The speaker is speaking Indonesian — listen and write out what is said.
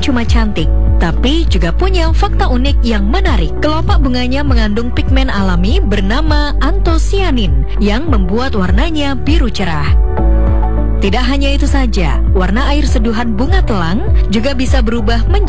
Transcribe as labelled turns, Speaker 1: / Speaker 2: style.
Speaker 1: cuma cantik, tapi juga punya fakta unik yang menarik. Kelopak bunganya mengandung pigmen alami bernama antosianin yang membuat warnanya biru cerah. Tidak hanya itu saja, warna air seduhan bunga telang juga bisa berubah menjadi